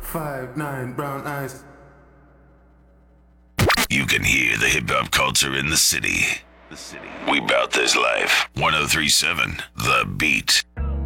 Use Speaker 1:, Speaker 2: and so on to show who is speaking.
Speaker 1: 5'9", brown eyes.
Speaker 2: You can hear the hip-hop culture in the city. We bout this life. 103.7 The Beat.